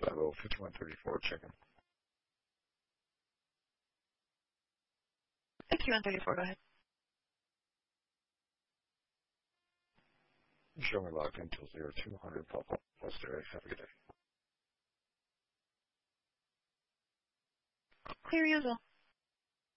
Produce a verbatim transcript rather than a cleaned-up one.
Bravo fifty-one thirty-four, checking. fifty-one thirty-four, go ahead. Show me logged until zero two hundred Papa plus area. Have a good day. Clear you as well.